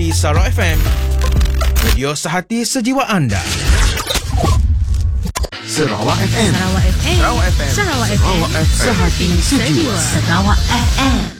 di Sarawak FM. Radio sehati sejiwa anda. Sarawak FM. Sarawak FM. Sarawak FM. Sarawak FM. Sarawak FM. Sehati sejiwa. Sarawak FM.